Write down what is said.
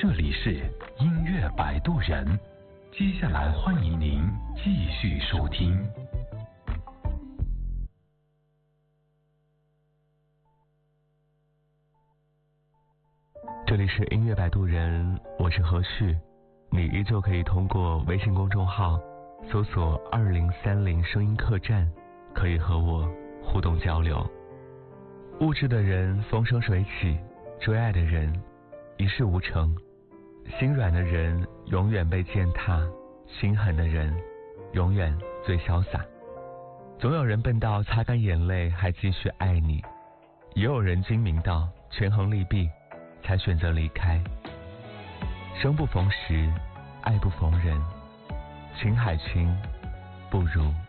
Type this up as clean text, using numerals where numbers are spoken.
这里是音乐摆渡人，接下来欢迎您继续收听。 这里是音乐摆渡人，我是何旭，你依旧可以通过微信公众号搜索2030声音客栈，可以和我互动交流。物质的人风生水起，追爱的人一事无成，心软的人永远被践踏，心狠的人永远最潇洒。总有人笨到擦干眼泪还继续爱你，也有人精明到权衡利弊才选择离开。生不逢时，爱不逢人，情海情不如